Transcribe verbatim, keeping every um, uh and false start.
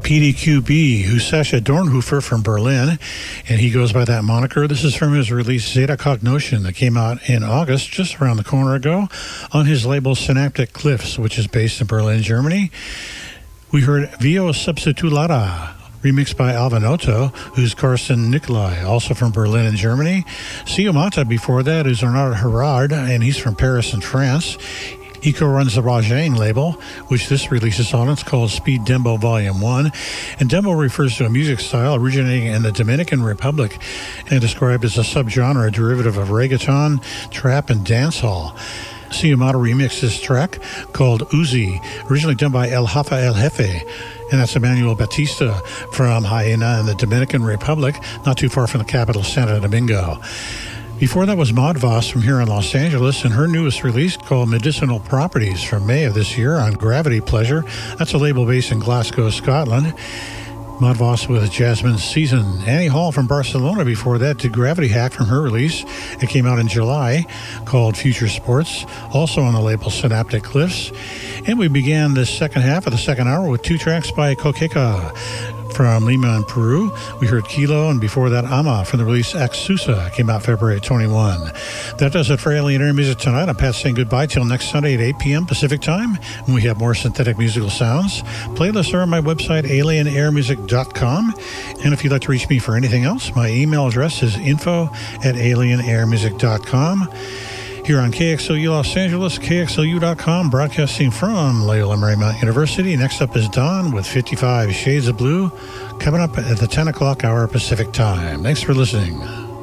P D Q B, who's Sascha Dornhofer from Berlin, and he goes by that moniker. This is from his release Zeta Cognotion that came out in August, just around the corner ago, on his label Synaptic Cliffs, which is based in Berlin, Germany. We heard Vio Substitulata, remixed by Alvanotto, who's Carsten Nicolai, also from Berlin and Germany. Siomata before that is Arnaud Herard, and he's from Paris and France. He co-runs the Rajane label, which this release is on. It's called Speed Dembo Volume one. And Dembo refers to a music style originating in the Dominican Republic and described as a subgenre, a derivative of reggaeton, trap, and dancehall. Siomata remixed this track called Uzi, originally done by El Hafa El Jefe. And that's Emmanuel Batista from Hyena in the Dominican Republic, not too far from the capital, Santo Domingo. Before that was Maud Voss from here in Los Angeles, and her newest release called Medicinal Properties from May of this year on Gravity Pleasure. That's a label based in Glasgow, Scotland. Maud Voss with Jasmine Season. Annie Hall from Barcelona before that did Gravity Hack from her release. It came out in July, called Future Sports, also on the label Synaptic Cliffs. And we began the second half of the second hour with two tracks by Coqueca from Lima in Peru. We heard Kilo, and before that Ama from the release Axusa, came out February twenty-first. That does it for Alien Air Music tonight. I'm Pat saying goodbye till next Sunday at eight p.m. Pacific Time, when we have more synthetic musical sounds. Playlists are on my website, alien air music dot com. And if you'd like to reach me for anything else, my email address is info at alien air music dot com. Here on K X L U Los Angeles, K X L U dot com, broadcasting from Loyola Marymount University. Next up is Dawn with fifty-five Shades of Blue, coming up at the ten o'clock hour Pacific Time. Thanks for listening.